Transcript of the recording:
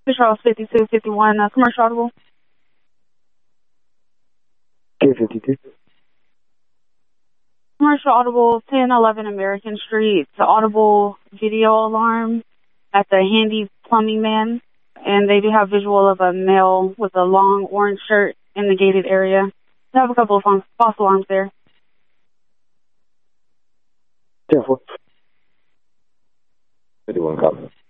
Charles 5251, commercial audible. K52. Commercial audible, 1011 American Street. It's an audible video alarm at the Handy Plumbing Man. And they do have visual of a male with a long orange shirt in the gated area. They have a couple of false alarms there. 10-4. 51 copy.